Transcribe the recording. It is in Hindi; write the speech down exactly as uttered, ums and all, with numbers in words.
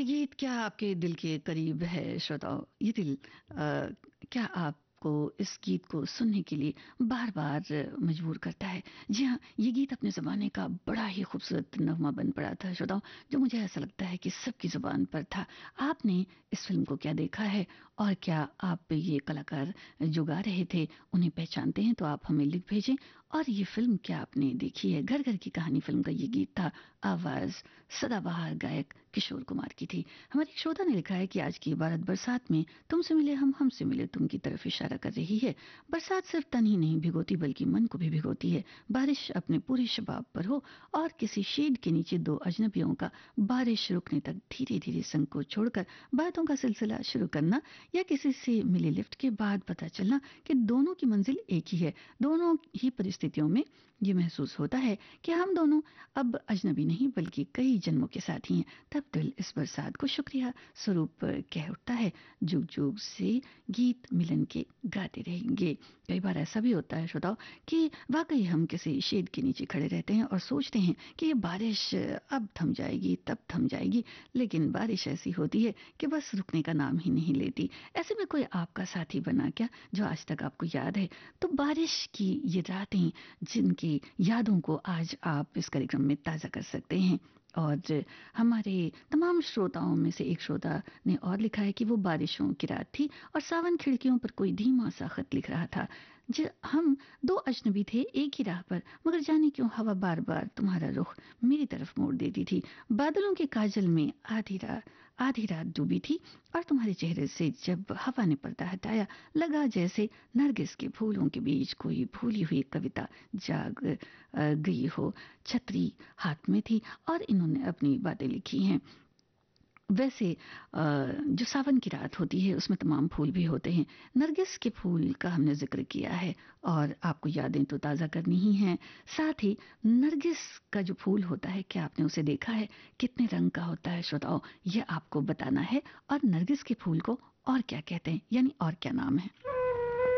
गीत क्या आपके दिल के करीब है श्रोताओ? ये दिल अ, क्या आपको इस गीत को सुनने के लिए बार-बार मजबूर करता है? जी हाँ, ये गीत अपने ज़माने का बड़ा ही खूबसूरत नगमा बन पड़ा था श्रोताओ, जो मुझे ऐसा लगता है कि सबकी ज़ुबान पर था। आपने इस फ़िल्म को क्या देखा है और क्या आप ये कलाकार जो गा रहे थे, उन्हें पहचानते हैं? तो आप हमें लिख भेजें। और ये फ़िल्म क्या आपने देखी है? घर घर की कहानी फ़िल्म का ये गीत था। आवाज़ सदाबहार गायक किशोर कुमार की थी। हमारी एक श्रोता ने लिखा है कि आज की इबारत बरसात में तुमसे मिले हम हमसे मिले तुम की तरफ इशारा कर रही है। बरसात सिर्फ तन ही नहीं भिगोती बल्कि मन को भी भिगोती है। बारिश अपने पूरे शबाब पर हो और किसी शेड के नीचे दो अजनबियों का बारिश रुकने तक धीरे धीरे संग को छोड़कर बातों का सिलसिला शुरू करना, या किसी से मिले लिफ्ट के बाद पता चलना कि दोनों की मंजिल एक ही है। दोनों ही परिस्थितियों में ये महसूस होता है कि हम दोनों अब अजनबी नहीं बल्कि कई जन्मों के साथी हैं। तब दिल इस बरसात को शुक्रिया स्वरूप कह उठता है। जुग जुग से गीत मिलन के गाते रहेंगे। कई बार ऐसा भी होता है श्रोताओ कि वाकई हम किसी शेड के नीचे खड़े रहते हैं और सोचते हैं कि ये बारिश अब थम जाएगी तब थम जाएगी, लेकिन बारिश ऐसी होती है कि बस रुकने का नाम ही नहीं लेती। ऐसे में कोई आपका साथी बना क्या जो आज तक आपको याद है? तो बारिश की ये रातें जिनकी यादों को आज आप इस कार्यक्रम में ताज़ा कर सकते हैं। और हमारे तमाम श्रोताओं में से एक श्रोता ने और लिखा है कि वो बारिशों की रात थी और सावन खिड़कियों पर कोई धीमा सा खत लिख रहा था। जो हम दो अजनबी थे एक ही राह पर, मगर जाने क्यों हवा बार बार तुम्हारा रुख मेरी तरफ मोड़ देती थी। बादलों के काजल में आधी रात आधी रात डूबी थी और तुम्हारे चेहरे से जब हवा ने पर्दा हटाया, लगा जैसे नरगिस के फूलों के बीच कोई भूली हुई कविता जाग अ, गई हो। छतरी हाथ में थी और इन्होंने अपनी बातें लिखी हैं। वैसे अ, जो सावन की रात होती है उसमें तमाम फूल भी होते हैं। नरगिस के फूल का हमने जिक्र किया है और आपको यादें तो ताज़ा करनी ही हैं। साथ ही नरगिस का जो फूल होता है, क्या आपने उसे देखा है? कितने रंग का होता है श्रोताओं, ये आपको बताना है। और नरगिस के फूल को और क्या कहते हैं, यानी और क्या नाम है?